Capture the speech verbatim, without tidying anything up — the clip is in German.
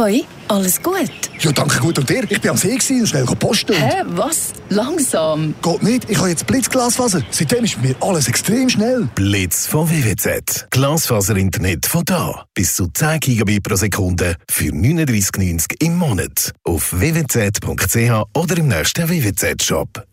Hoi, alles gut? Ja, danke gut. Und dir? Ich bin am See und schnell posten. Hä, was? Langsam? Geht nicht. Ich habe jetzt Blitzglasfaser. Seitdem ist bei mir alles extrem schnell. Blitz von W W Z. Glasfaser-Internet von da. Bis zu zehn Gigabit pro Sekunde für neununddreißig neunzig im Monat. Auf w w z punkt c h oder im nächsten W W Z-Shop.